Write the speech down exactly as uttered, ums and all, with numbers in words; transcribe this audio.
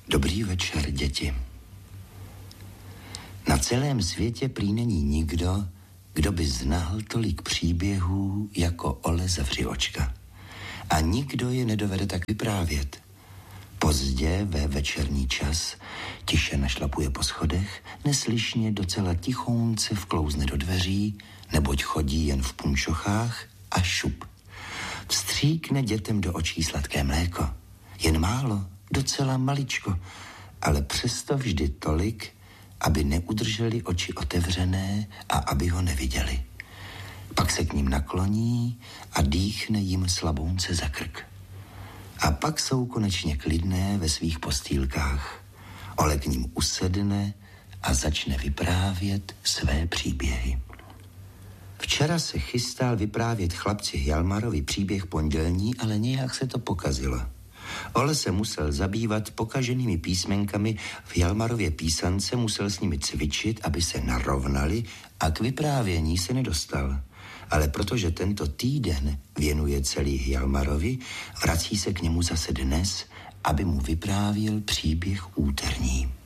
Dobrý večer, děti. Na celém světě prý není nikdo, kdo by znal tolik příběhů jako Ole Zavřiočka. A nikdo je nedovede tak vyprávět. Pozdě ve večerní čas tiše našlapuje po schodech, neslyšně docela tichounce vklouzne do dveří, neboť chodí jen v punčochách a šup. Vstříkne dětem do očí sladké mléko. Jen málo, docela maličko, ale přesto vždy tolik, aby neudrželi oči otevřené a aby ho neviděli. Pak se k ním nakloní a dýchne jim slabounce za krk. A pak jsou konečně klidné ve svých postýlkách. Ole k ním usedne a začne vyprávět své příběhy. Včera se chystal vyprávět chlapci Hjalmarovi příběh pondělní, ale nějak se to pokazilo. Ole se musel zabývat pokaženými písmenkami v Hjalmarově písance, musel s nimi cvičit, aby se narovnali, a k vyprávění se nedostal. Ale protože tento týden věnuje celý Hjalmarovi, vrací se k němu zase dnes, aby mu vyprávěl příběh úterní.